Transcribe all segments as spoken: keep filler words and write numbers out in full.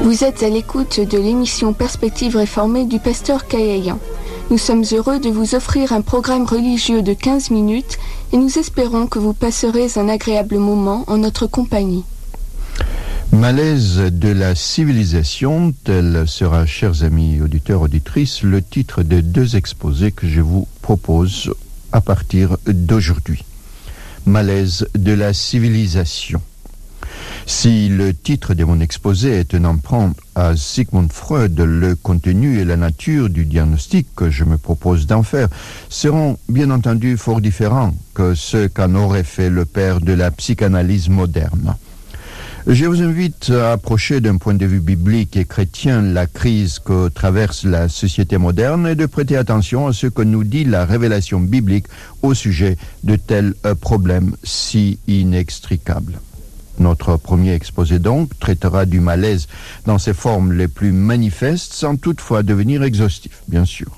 Vous êtes à l'écoute de l'émission Perspective réformée du pasteur Kayayan. Nous sommes heureux de vous offrir un programme religieux de quinze minutes et nous espérons que vous passerez un agréable moment en notre compagnie. Malaise de la civilisation, tel sera, chers amis auditeurs, auditrices, le titre des deux exposés que je vous propose à partir d'aujourd'hui. Malaise de la civilisation. Si le titre de mon exposé est un emprunt à Sigmund Freud, le contenu et la nature du diagnostic que je me propose d'en faire seront bien entendu fort différents que ceux qu'en aurait fait le père de la psychanalyse moderne. Je vous invite à approcher d'un point de vue biblique et chrétien la crise que traverse la société moderne et de prêter attention à ce que nous dit la révélation biblique au sujet de tels problèmes si inextricables. Notre premier exposé donc traitera du malaise dans ses formes les plus manifestes sans toutefois devenir exhaustif, bien sûr.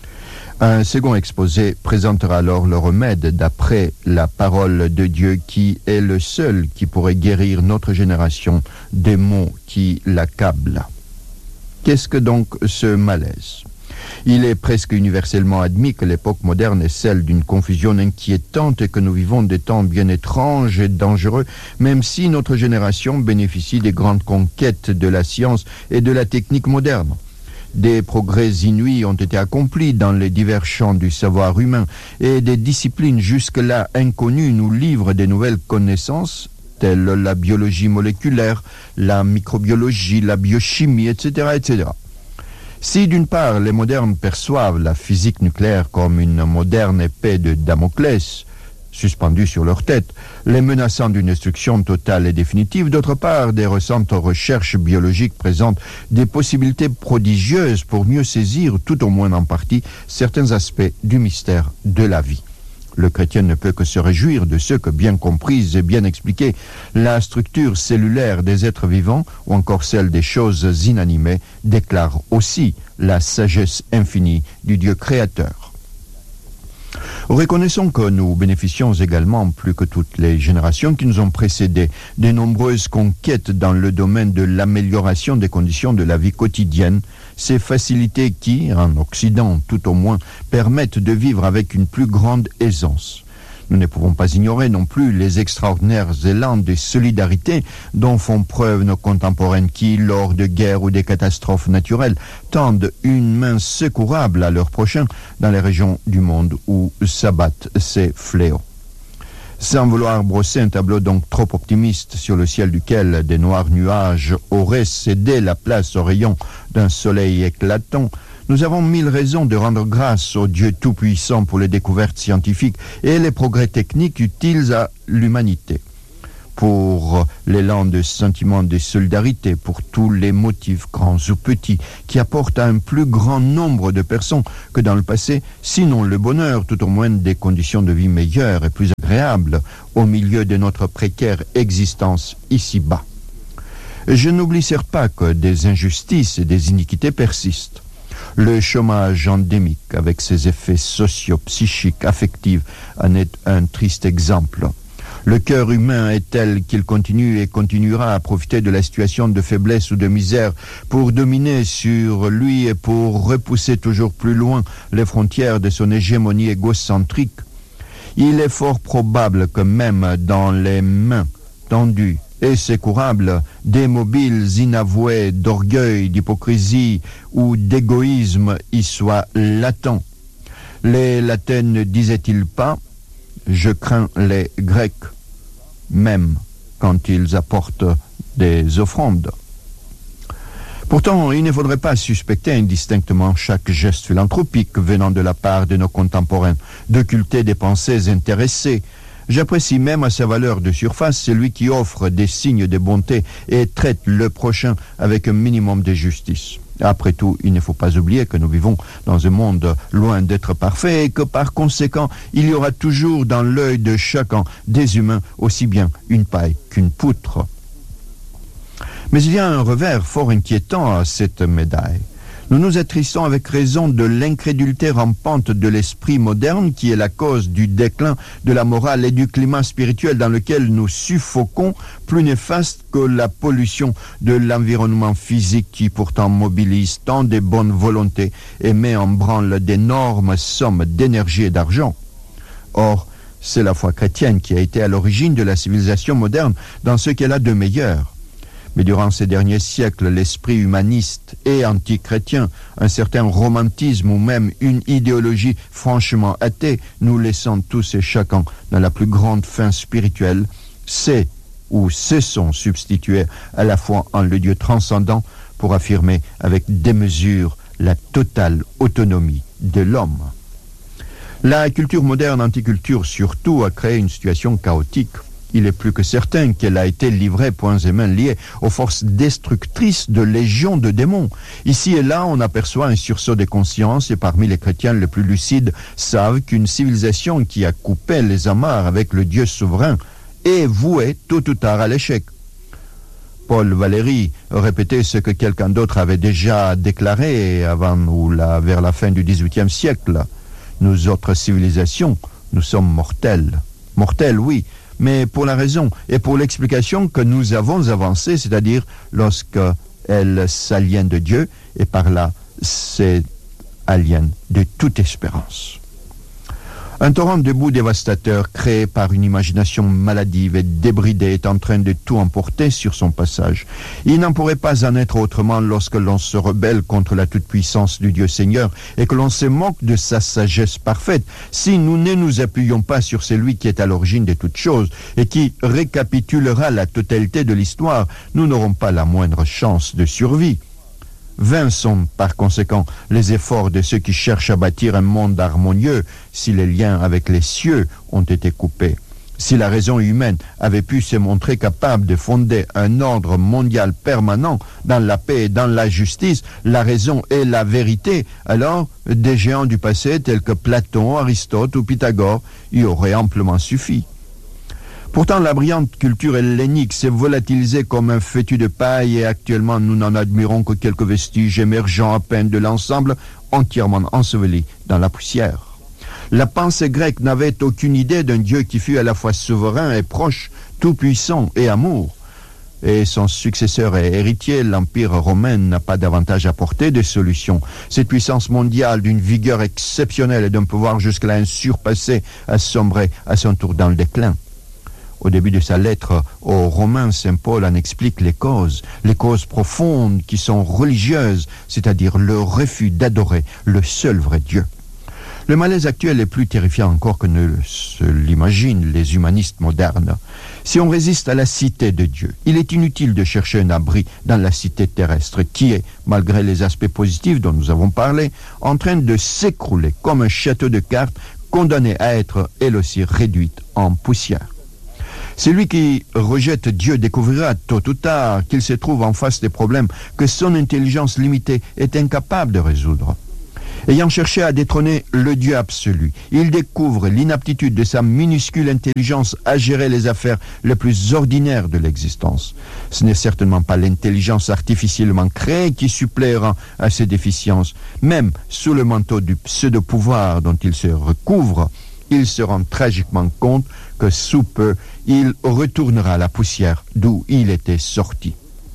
Un second exposé présentera alors le remède d'après la parole de Dieu qui est le seul qui pourrait guérir notre génération des maux qui l'accablent. Qu'est-ce que donc ce malaise ? Il est presque universellement admis que l'époque moderne est celle d'une confusion inquiétante et que nous vivons des temps bien étranges et dangereux, même si notre génération bénéficie des grandes conquêtes de la science et de la technique moderne. Des progrès inouïs ont été accomplis dans les divers champs du savoir humain et des disciplines jusque-là inconnues nous livrent des nouvelles connaissances telles la biologie moléculaire, la microbiologie, la biochimie, et cetera, et cetera. Si d'une part les modernes perçoivent la physique nucléaire comme une moderne épée de Damoclès suspendue sur leur tête, les menaçant d'une destruction totale et définitive, d'autre part des récentes recherches biologiques présentent des possibilités prodigieuses pour mieux saisir, tout au moins en partie, certains aspects du mystère de la vie. Le chrétien ne peut que se réjouir de ce que, bien comprise et bien expliquée, la structure cellulaire des êtres vivants, ou encore celle des choses inanimées, déclare aussi la sagesse infinie du Dieu créateur. Reconnaissons que nous bénéficions également, plus que toutes les générations qui nous ont précédés, de nombreuses conquêtes dans le domaine de l'amélioration des conditions de la vie quotidienne, ces facilités qui, en Occident tout au moins, permettent de vivre avec une plus grande aisance. Nous ne pouvons pas ignorer non plus les extraordinaires élans de solidarité dont font preuve nos contemporains qui, lors de guerres ou des catastrophes naturelles, tendent une main secourable à leurs prochains dans les régions du monde où s'abattent ces fléaux. Sans vouloir brosser un tableau donc trop optimiste sur le ciel duquel des noirs nuages auraient cédé la place aux rayons d'un soleil éclatant, nous avons mille raisons de rendre grâce au Dieu Tout-Puissant pour les découvertes scientifiques et les progrès techniques utiles à l'humanité. Pour l'élan de sentiment de solidarité, pour tous les motifs, grands ou petits, qui apportent à un plus grand nombre de personnes que dans le passé, sinon le bonheur, tout au moins des conditions de vie meilleures et plus agréables au milieu de notre précaire existence ici-bas. Je n'oublie certes pas que des injustices et des iniquités persistent. Le chômage endémique, avec ses effets sociaux, psychiques, affectifs, en est un triste exemple. Le cœur humain est tel qu'il continue et continuera à profiter de la situation de faiblesse ou de misère pour dominer sur lui et pour repousser toujours plus loin les frontières de son hégémonie égocentrique. Il est fort probable que même dans les mains tendues et secourables des mobiles inavoués d'orgueil, d'hypocrisie ou d'égoïsme y soient latents. Les latins ne disaient-ils pas « Je crains les Grecs », même quand ils apportent des offrandes. Pourtant, il ne faudrait pas suspecter indistinctement chaque geste philanthropique venant de la part de nos contemporains, d'occulter des pensées intéressées. J'apprécie même à sa valeur de surface celui qui offre des signes de bonté et traite le prochain avec un minimum de justice. Après tout, il ne faut pas oublier que nous vivons dans un monde loin d'être parfait et que par conséquent, il y aura toujours dans l'œil de chacun des humains aussi bien une paille qu'une poutre. Mais il y a un revers fort inquiétant à cette médaille. Nous nous attristons avec raison de l'incrédulité rampante de l'esprit moderne qui est la cause du déclin de la morale et du climat spirituel dans lequel nous suffoquons, plus néfaste que la pollution de l'environnement physique qui pourtant mobilise tant de bonnes volontés et met en branle d'énormes sommes d'énergie et d'argent. Or, c'est la foi chrétienne qui a été à l'origine de la civilisation moderne dans ce qu'elle a de meilleur. Mais durant ces derniers siècles, l'esprit humaniste et anti-chrétien, un certain romantisme ou même une idéologie franchement athée, nous laissant tous et chacun dans la plus grande faim spirituelle, c'est ou se sont substitués à la foi en le Dieu transcendant pour affirmer avec démesure la totale autonomie de l'homme. La culture moderne anticulture surtout a créé une situation chaotique. Il est plus que certain qu'elle a été livrée poings et mains liés aux forces destructrices de légions de démons. Ici et là, on aperçoit un sursaut de conscience et parmi les chrétiens les plus lucides savent qu'une civilisation qui a coupé les amarres avec le Dieu souverain est vouée tôt ou tard à l'échec. Paul Valéry répétait ce que quelqu'un d'autre avait déjà déclaré avant ou là, vers la fin du dix-huitième siècle. Nous autres civilisations, nous sommes mortels. Mortels, oui, mais pour la raison et pour l'explication que nous avons avancée, c'est-à-dire lorsqu'elles s'aliènent de Dieu, et par là, c'est aliène de toute espérance. Un torrent de boue dévastateur créé par une imagination maladive et débridée est en train de tout emporter sur son passage. Il n'en pourrait pas en être autrement lorsque l'on se rebelle contre la toute-puissance du Dieu Seigneur et que l'on se moque de sa sagesse parfaite, si nous ne nous appuyons pas sur celui qui est à l'origine de toutes choses et qui récapitulera la totalité de l'histoire, nous n'aurons pas la moindre chance de survie. Vains sont, par conséquent, les efforts de ceux qui cherchent à bâtir un monde harmonieux si les liens avec les cieux ont été coupés. Si la raison humaine avait pu se montrer capable de fonder un ordre mondial permanent dans la paix et dans la justice, la raison et la vérité, alors des géants du passé tels que Platon, Aristote ou Pythagore y auraient amplement suffi. Pourtant, la brillante culture hellénique s'est volatilisée comme un fétu de paille et actuellement nous n'en admirons que quelques vestiges émergeants à peine de l'ensemble entièrement enseveli dans la poussière. La pensée grecque n'avait aucune idée d'un Dieu qui fut à la fois souverain et proche, tout-puissant et amour. Et son successeur et héritier, l'Empire romain, n'a pas davantage apporté de solutions. Cette puissance mondiale d'une vigueur exceptionnelle et d'un pouvoir jusque-là insurpassé a sombré à son tour dans le déclin. Au début de sa lettre aux Romains, saint Paul en explique les causes, les causes profondes qui sont religieuses, c'est-à-dire le refus d'adorer le seul vrai Dieu. Le malaise actuel est plus terrifiant encore que ne se l'imaginent les humanistes modernes. Si on résiste à la cité de Dieu, il est inutile de chercher un abri dans la cité terrestre qui est, malgré les aspects positifs dont nous avons parlé, en train de s'écrouler comme un château de cartes condamné à être, elle aussi, réduite en poussière. Celui qui rejette Dieu découvrira tôt ou tard qu'il se trouve en face des problèmes que son intelligence limitée est incapable de résoudre. Ayant cherché à détrôner le Dieu absolu, il découvre l'inaptitude de sa minuscule intelligence à gérer les affaires les plus ordinaires de l'existence. Ce n'est certainement pas l'intelligence artificiellement créée qui suppléera à ses déficiences. Même sous le manteau du pseudo-pouvoir dont il se recouvre, il se rend tragiquement compte que sous peu, il retournera à la poussière d'où il était sorti.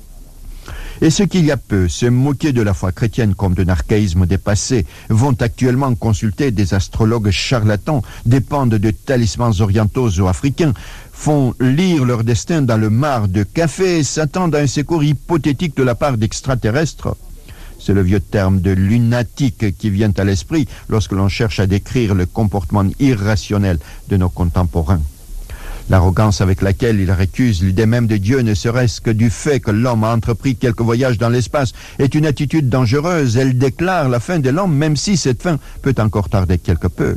Et ceux qui il y a peu se moquaient de la foi chrétienne comme d'un archaïsme dépassé vont actuellement consulter des astrologues charlatans, dépendent de talismans orientaux ou africains, font lire leur destin dans le marc de café et s'attendent à un secours hypothétique de la part d'extraterrestres. C'est le vieux terme de lunatique qui vient à l'esprit lorsque l'on cherche à décrire le comportement irrationnel de nos contemporains. L'arrogance avec laquelle ils récusent l'idée même de Dieu, ne serait-ce que du fait que l'homme a entrepris quelques voyages dans l'espace, est une attitude dangereuse. Elle déclare la fin de l'homme, même si cette fin peut encore tarder quelque peu.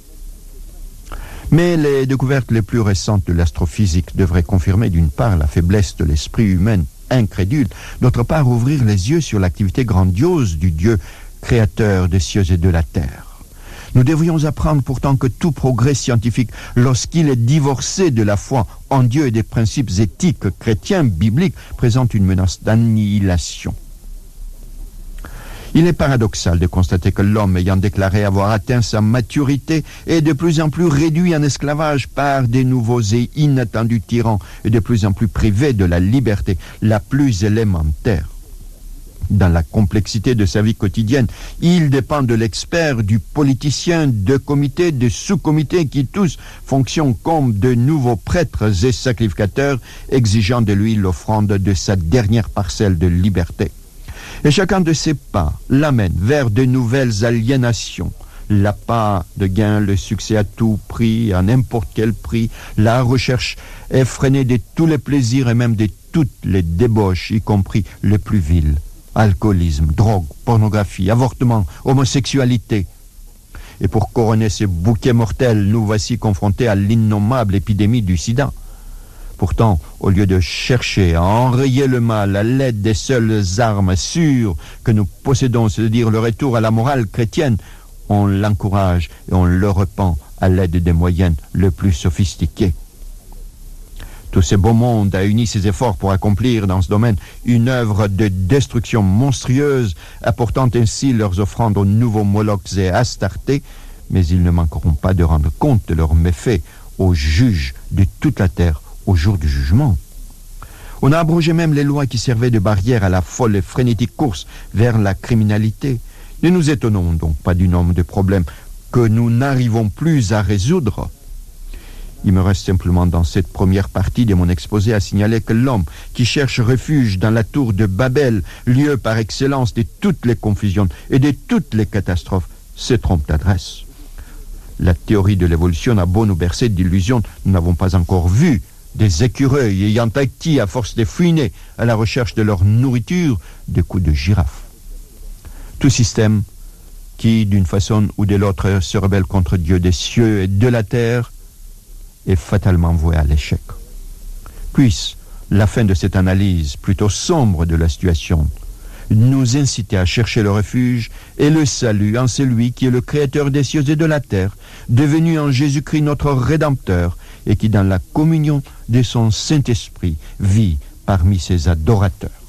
Mais les découvertes les plus récentes de l'astrophysique devraient confirmer d'une part la faiblesse de l'esprit humain incrédule, d'autre part ouvrir les yeux sur l'activité grandiose du Dieu créateur des cieux et de la terre. Nous devrions apprendre pourtant que tout progrès scientifique, lorsqu'il est divorcé de la foi en Dieu et des principes éthiques chrétiens bibliques, présente une menace d'annihilation. Il est paradoxal de constater que l'homme, ayant déclaré avoir atteint sa maturité, est de plus en plus réduit en esclavage par des nouveaux et inattendus tyrans et de plus en plus privé de la liberté la plus élémentaire. Dans la complexité de sa vie quotidienne, il dépend de l'expert, du politicien, de comités, de sous-comités qui tous fonctionnent comme de nouveaux prêtres et sacrificateurs, exigeant de lui l'offrande de sa dernière parcelle de liberté. Et chacun de ces pas l'amène vers de nouvelles aliénations. L'appât de gain, le succès à tout prix, à n'importe quel prix, la recherche effrénée de tous les plaisirs et même de toutes les débauches, y compris les plus vils. Alcoolisme, drogue, pornographie, avortement, homosexualité. Et pour couronner ce bouquet mortel, nous voici confrontés à l'innommable épidémie du sida. Pourtant, au lieu de chercher à enrayer le mal à l'aide des seules armes sûres que nous possédons, c'est-à-dire le retour à la morale chrétienne, on l'encourage et on le repent à l'aide des moyens les plus sophistiqués. Tout ce beau monde a uni ses efforts pour accomplir dans ce domaine une œuvre de destruction monstrueuse, apportant ainsi leurs offrandes aux nouveaux Molochs et Astartés, mais ils ne manqueront pas de rendre compte de leurs méfaits aux juges de toute la terre au jour du jugement. On a abrogé même les lois qui servaient de barrière à la folle et frénétique course vers la criminalité. Ne nous étonnons donc pas du nombre de problèmes que nous n'arrivons plus à résoudre. Il me reste simplement dans cette première partie de mon exposé à signaler que l'homme qui cherche refuge dans la tour de Babel, lieu par excellence de toutes les confusions et de toutes les catastrophes, se trompe d'adresse. La théorie de l'évolution a beau nous bercer d'illusions, nous n'avons pas encore vu des écureuils ayant acquis à force de fouiner à la recherche de leur nourriture des coups de girafe. Tout système qui, d'une façon ou de l'autre, se rebelle contre Dieu des cieux et de la terre, est fatalement voué à l'échec. Puisse la fin de cette analyse plutôt sombre de la situation nous inciter à chercher le refuge et le salut en celui qui est le créateur des cieux et de la terre, devenu en Jésus-Christ notre Rédempteur et qui dans la communion de son Saint-Esprit vit parmi ses adorateurs.